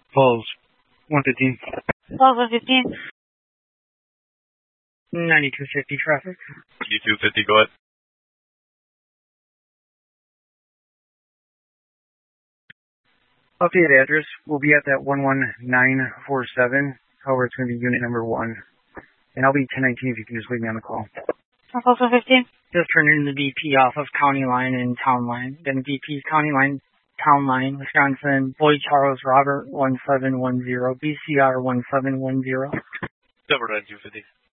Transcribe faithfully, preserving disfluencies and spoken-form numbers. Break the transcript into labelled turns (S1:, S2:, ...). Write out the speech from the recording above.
S1: Falls, one fifteen.
S2: Falls, one fifteen.
S1: ninety-two fifty traffic.
S3: ninety-two fifty, go ahead.
S1: Updated address will be at that one one nine four seven. However, it's going to be unit number one. And I'll be ten nineteen if you can just leave me on the call.
S2: Falls, one fifteen.
S1: Just turn in the V P off of County Line and Town Line. Then V P, County Line, Town Line, Wisconsin, Boyd Charles Robert one seven one zero, B C R one seven one zero.
S3: Number ninety-two fifty.